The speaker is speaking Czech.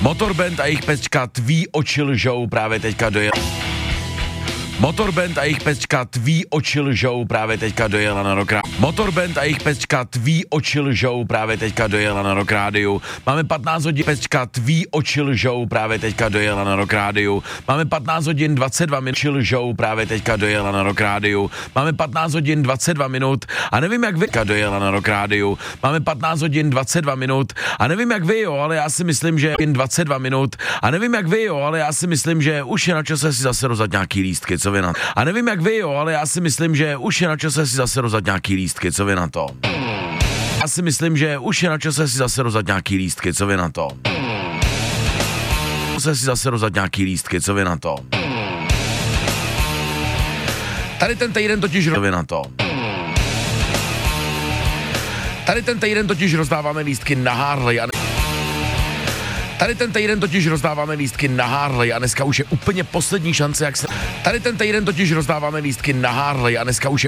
Motorband a jejich pecka Tví oči lžou právě teďka dojel. Motorband a jejich pecka Tví oči lžou právě teďka dojela na Rock Rádiu. Motorband a jejich pecka Tví oči lžou právě teďka dojela na Rock Rádiu. Máme 15 hodin, pecka Tví oči lžou právě teďka dojela na Rock Rádiu. Máme 15 hodin 22 minut, lžou právě teďka dojela na Rock Rádiu. Máme 15 hodin 22 minut a nevím jak vy, dojela na Rock Rádiu. Máme 15 hodin 22 minut a nevím jak vy, jo, ale já si myslím, že 22 minut a nevím jak vy, jo, ale já si myslím, že už je na čase si zase rozdat nějaký lístky, co vy na to? A nevím jak vy, jo, ale já si myslím, že už je na čase si zase rozdat nějaký lístky, co vy na to? Já si myslím, že už je na čase si zase rozdat nějaký lístky, co vy na to? Si zase rozdat nějaký lístky, co vy na to? Tady ten týden totiž vy na to. Tady ten týden totiž rozdáváme lístky na Harley a Tady ten týden totiž rozdáváme lístky na Harley a dneska už je úplně poslední šance, jak se... Tady ten týden totiž rozdáváme lístky na Harley a dneska už je